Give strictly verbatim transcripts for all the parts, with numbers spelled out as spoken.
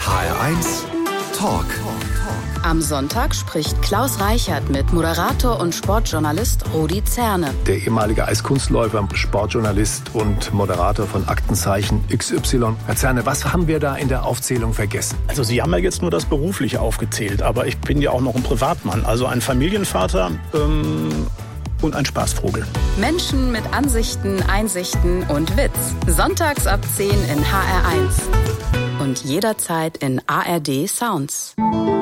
H R eins Talk. Am Sonntag spricht Klaus Reichert mit Moderator und Sportjournalist Rudi Zerne. Der ehemalige Eiskunstläufer, Sportjournalist und Moderator von Aktenzeichen X Y. Herr Zerne, was haben wir da in der Aufzählung vergessen? Also Sie haben ja jetzt nur das Berufliche aufgezählt, aber ich bin ja auch noch ein Privatmann, also ein Familienvater ähm, und ein Spaßvogel. Menschen mit Ansichten, Einsichten und Witz. Sonntags ab zehn in H R eins. Und jederzeit in A R D Sounds.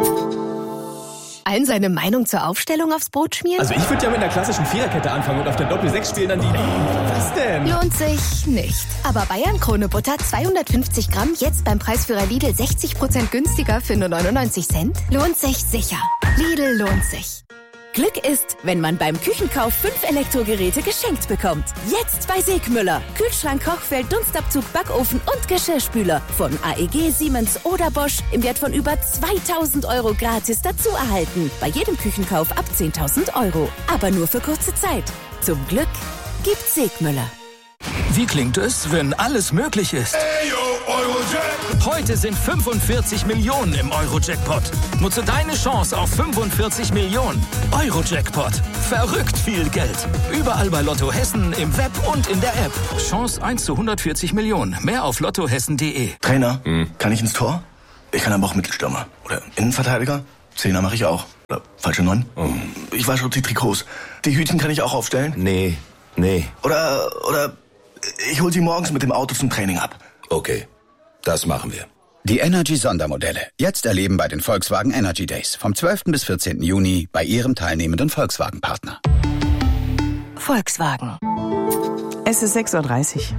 Allen seine Meinung zur Aufstellung aufs Brot schmieren? Also ich würde ja mit einer klassischen Viererkette anfangen und auf der Doppel sechs spielen dann die... Was denn? Lohnt sich nicht. Aber Bayern Krone Butter zweihundertfünfzig Gramm jetzt beim Preisführer Lidl sechzig Prozent günstiger für nur neunundneunzig Cent? Lohnt sich sicher. Lidl lohnt sich. Glück ist, wenn man beim Küchenkauf fünf Elektrogeräte geschenkt bekommt. Jetzt bei Segmüller. Kühlschrank, Kochfeld, Dunstabzug, Backofen und Geschirrspüler. Von A E G, Siemens oder Bosch im Wert von über zweitausend Euro gratis dazu erhalten. Bei jedem Küchenkauf ab zehntausend Euro. Aber nur für kurze Zeit. Zum Glück gibt's Segmüller. Wie klingt es, wenn alles möglich ist? Heute sind fünfundvierzig Millionen im Euro-Jackpot. Nutze deine Chance auf fünfundvierzig Millionen. Euro-Jackpot. Verrückt viel Geld. Überall bei Lotto Hessen, im Web und in der App. Chance eins zu hundertvierzig Millionen. Mehr auf lottohessen punkt de. Trainer, hm. kann ich ins Tor? Ich kann aber auch Mittelstürmer. Oder Innenverteidiger? Zehner mache ich auch. Oder falsche Neun? Oh. Ich wasche die Trikots. Die Hütchen kann ich auch aufstellen? Nee, nee. Oder, oder ich hol sie morgens mit dem Auto zum Training ab. Okay. Das machen wir. Die Energy-Sondermodelle. Jetzt erleben bei den Volkswagen Energy Days. Vom zwölften bis vierzehnten Juni bei Ihrem teilnehmenden Volkswagen-Partner. Volkswagen. Es ist sechs Uhr dreißig.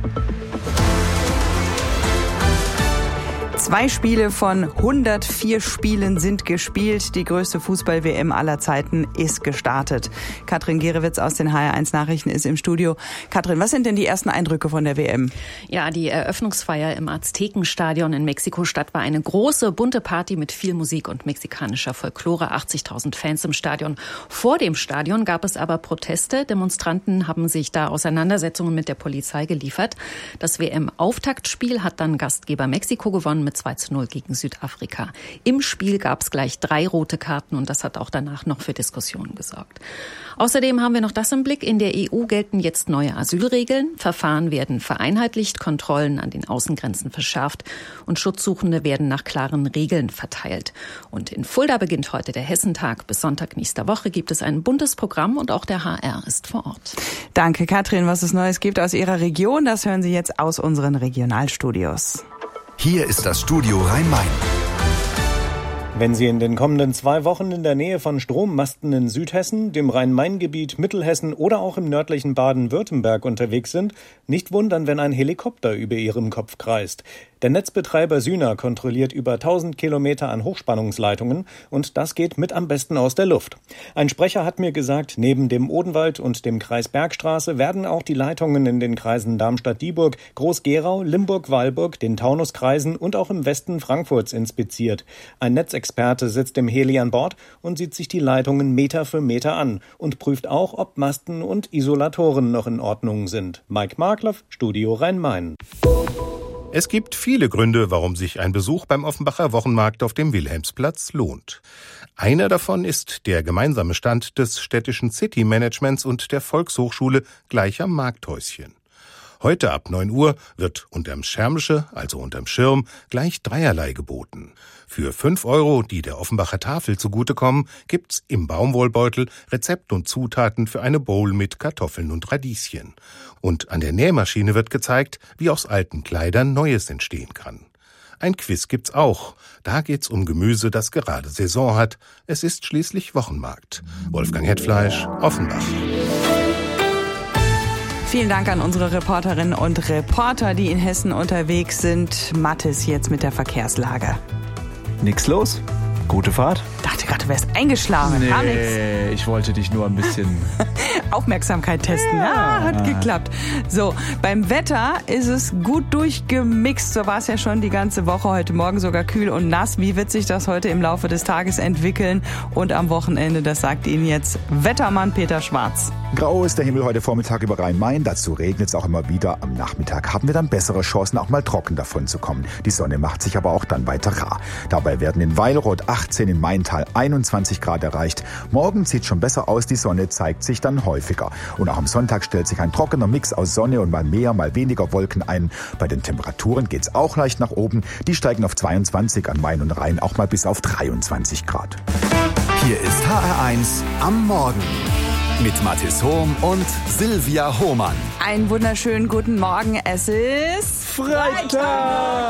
Zwei Spiele von hundertvier Spielen sind gespielt. Die größte Fußball-W M aller Zeiten ist gestartet. Katrin Gerewitz aus den H R eins Nachrichten ist im Studio. Katrin, was sind denn die ersten Eindrücke von der W M? Ja, die Eröffnungsfeier im Aztekenstadion in Mexiko-Stadt war eine große, bunte Party mit viel Musik und mexikanischer Folklore. achtzigtausend Fans im Stadion. Vor dem Stadion gab es aber Proteste. Demonstranten haben sich da Auseinandersetzungen mit der Polizei geliefert. Das W M-Auftaktspiel hat dann Gastgeber Mexiko gewonnen mit zwei zu null gegen Südafrika. Im Spiel gab es gleich drei rote Karten und das hat auch danach noch für Diskussionen gesorgt. Außerdem haben wir noch das im Blick. In der E U gelten jetzt neue Asylregeln. Verfahren werden vereinheitlicht, Kontrollen an den Außengrenzen verschärft und Schutzsuchende werden nach klaren Regeln verteilt. Und in Fulda beginnt heute der Hessentag. Bis Sonntag nächster Woche gibt es ein buntes Programm und auch der H R ist vor Ort. Danke, Katrin. Was es Neues gibt aus Ihrer Region, das hören Sie jetzt aus unseren Regionalstudios. Hier ist das Studio Rhein-Main. Wenn Sie in den kommenden zwei Wochen in der Nähe von Strommasten in Südhessen, dem Rhein-Main-Gebiet, Mittelhessen oder auch im nördlichen Baden-Württemberg unterwegs sind, nicht wundern, wenn ein Helikopter über Ihrem Kopf kreist. Der Netzbetreiber Syna kontrolliert über tausend Kilometer an Hochspannungsleitungen und das geht mit am besten aus der Luft. Ein Sprecher hat mir gesagt, neben dem Odenwald und dem Kreis Bergstraße werden auch die Leitungen in den Kreisen Darmstadt-Dieburg, Groß-Gerau, Limburg-Weilburg, den Taunuskreisen und auch im Westen Frankfurts inspiziert. Ein Netzexperte sitzt im Heli an Bord und sieht sich die Leitungen Meter für Meter an und prüft auch, ob Masten und Isolatoren noch in Ordnung sind. Mike Markloff, Studio Rhein-Main. Es gibt viele Gründe, warum sich ein Besuch beim Offenbacher Wochenmarkt auf dem Wilhelmsplatz lohnt. Einer davon ist der gemeinsame Stand des städtischen City-Managements und der Volkshochschule gleich am Markthäuschen. Heute ab neun Uhr wird unterm Schirmsche, also unterm Schirm, gleich dreierlei geboten. Für fünf Euro, die der Offenbacher Tafel zugutekommen, gibt's im Baumwollbeutel Rezept und Zutaten für eine Bowl mit Kartoffeln und Radieschen. Und an der Nähmaschine wird gezeigt, wie aus alten Kleidern Neues entstehen kann. Ein Quiz gibt's auch. Da geht's um Gemüse, das gerade Saison hat. Es ist schließlich Wochenmarkt. Wolfgang Hetfleisch, Offenbach. Vielen Dank an unsere Reporterinnen und Reporter, die in Hessen unterwegs sind. Mathis jetzt mit der Verkehrslage. Nix los. Gute Fahrt. Dachte gerade, du wärst eingeschlafen. Nee, Gar nix. ich wollte dich nur ein bisschen... Aufmerksamkeit testen. Ja, ja, hat geklappt. So, beim Wetter ist es gut durchgemixt. So war es ja schon die ganze Woche. Heute Morgen sogar kühl und nass. Wie wird sich das heute im Laufe des Tages entwickeln? Und am Wochenende, das sagt Ihnen jetzt Wettermann Peter Schwarz. Grau ist der Himmel heute Vormittag über Rhein-Main. Dazu regnet es auch immer wieder. Am Nachmittag haben wir dann bessere Chancen, auch mal trocken davon zu kommen. Die Sonne macht sich aber auch dann weiter rar. Dabei werden in Weilroth achtzehn, in Maintal einundzwanzig Grad erreicht. Morgen sieht schon besser aus. Die Sonne zeigt sich dann häufiger. Und auch am Sonntag stellt sich ein trockener Mix aus Sonne und mal mehr, mal weniger Wolken ein. Bei den Temperaturen geht's auch leicht nach oben. Die steigen auf zweiundzwanzig, an Main und Rhein auch mal bis auf dreiundzwanzig Grad. Hier ist H R eins am Morgen mit Mathis Hohm und Silvia Hohmann. Einen wunderschönen guten Morgen. Es ist Freitag!